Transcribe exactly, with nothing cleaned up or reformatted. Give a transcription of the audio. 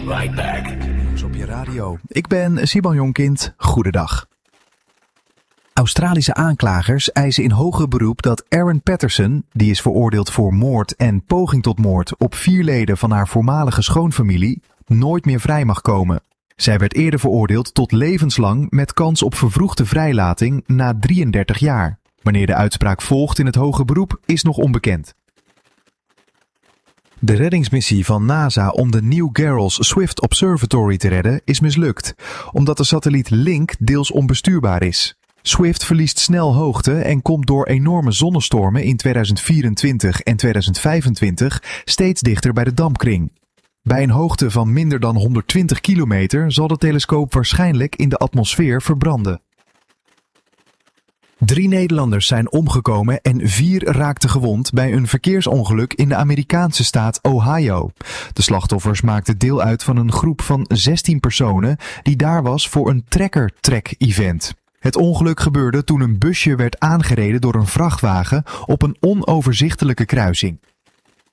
right back. Nieuws op je radio. Ik ben Simon Jonkind. Goedendag. Australische aanklagers eisen in hoger beroep dat Erin Patterson, die is veroordeeld voor moord en poging tot moord op vier leden van haar voormalige schoonfamilie, nooit meer vrij mag komen. Zij werd eerder veroordeeld tot levenslang met kans op vervroegde vrijlating na drieëndertig jaar. Wanneer de uitspraak volgt in het hoger beroep is nog onbekend. De reddingsmissie van NASA om de New Glarus Swift Observatory te redden is mislukt, omdat de satelliet Link deels onbestuurbaar is. Swift verliest snel hoogte en komt door enorme zonnestormen in tweeduizend vierentwintig en tweeduizend vijfentwintig steeds dichter bij de dampkring. Bij een hoogte van minder dan honderdtwintig kilometer zal de telescoop waarschijnlijk in de atmosfeer verbranden. Drie Nederlanders zijn omgekomen en vier raakten gewond bij een verkeersongeluk in de Amerikaanse staat Ohio. De slachtoffers maakten deel uit van een groep van zestien personen die daar was voor een trekker-trek-event. Het ongeluk gebeurde toen een busje werd aangereden door een vrachtwagen op een onoverzichtelijke kruising.